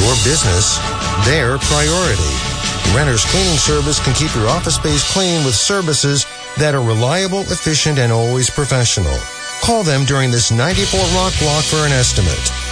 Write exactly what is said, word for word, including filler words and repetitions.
your business their priority. Renter's Cleaning Service can keep your office space clean with services that are reliable, efficient, and always professional. Call them during this ninety-four Rock block for an estimate.